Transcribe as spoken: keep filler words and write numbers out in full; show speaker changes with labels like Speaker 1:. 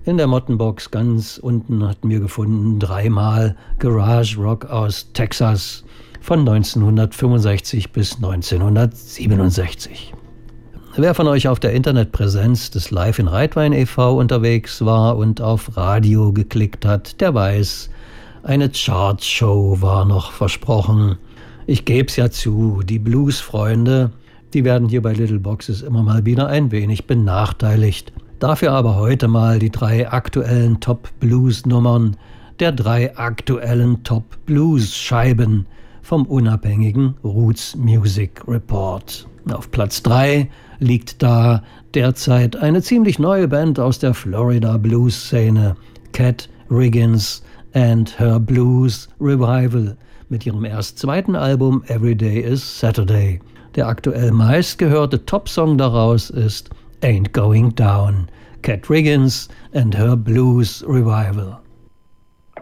Speaker 1: In der Mottenbox ganz unten hatten wir gefunden dreimal Garage Rock aus Texas von neunzehnhundertfünfundsechzig bis neunzehnhundertsiebenundsechzig. Wer von euch auf der Internetpräsenz des Live in Reitwein e V unterwegs war und auf Radio geklickt hat, der weiß, eine Chartshow war noch versprochen. Ich geb's ja zu, die Blues-Freunde, die werden hier bei Little Boxes immer mal wieder ein wenig benachteiligt. Dafür aber heute mal die drei aktuellen Top-Blues-Nummern der drei aktuellen Top-Blues-Scheiben vom unabhängigen Roots Music Report. Auf Platz drei liegt da derzeit eine ziemlich neue Band aus der Florida Blues-Szene, Cat Riggins and Her Blues Revival, mit ihrem erst zweiten Album Every Day is Saturday. Der aktuell meistgehörte Top-Song daraus ist Ain't Going Down, Cat Riggins and Her Blues Revival.